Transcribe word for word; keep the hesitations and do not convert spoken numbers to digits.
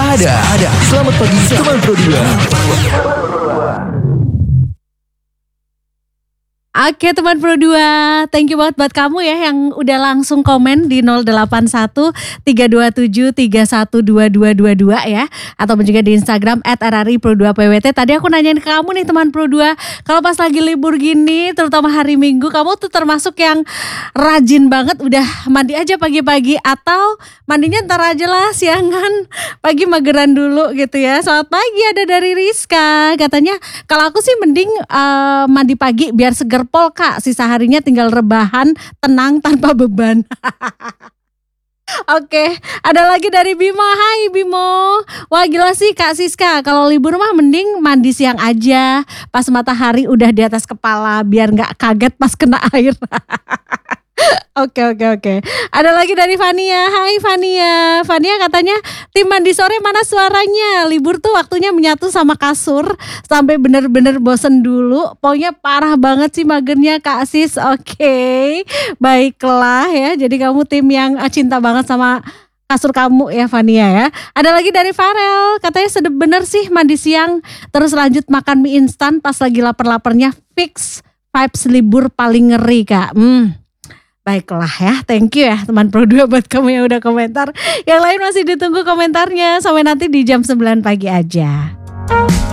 Ada, ada. Selamat pagi teman Pro dua. Oke teman Pro dua, thank you banget buat kamu ya yang udah langsung komen di nol delapan satu tiga dua tujuh tiga satu dua dua dua dua ya. Atau juga di Instagram at r r i pro dua p w t. Tadi aku nanyain ke kamu nih teman Pro dua, kalau pas lagi libur gini terutama hari Minggu, kamu tuh termasuk yang rajin banget udah mandi aja pagi-pagi, atau mandinya ntar aja lah siangan, pagi mageran dulu gitu ya. Selamat pagi, ada dari Rizka, katanya kalau aku sih mending uh, mandi pagi biar seger pol kak, sisa harinya tinggal rebahan, tenang tanpa beban. Oke, ada lagi dari Bimo. Hai Bimo. Wah gila sih Kak Siska, kalau libur mah mending mandi siang aja, pas matahari udah di atas kepala, biar gak kaget pas kena air. Oke oke oke. Ada lagi dari Fania. Hai Fania. Fania katanya tim mandi sore mana suaranya? Libur tuh waktunya menyatu sama kasur sampai bener-bener bosen dulu. Pokoknya parah banget sih magernya Kak Sis. Oke. Baiklah ya. Jadi kamu tim yang cinta banget sama kasur kamu ya Fania ya. Ada lagi dari Farel. Katanya sedep bener sih mandi siang terus lanjut makan mie instan pas lagi lapar-laparnya. Fix vibes libur paling ngeri Kak. Hmm. Baiklah ya, thank you ya teman Pro dua buat kamu yang udah komentar. Yang lain masih ditunggu komentarnya, sampai nanti di jam sembilan pagi aja.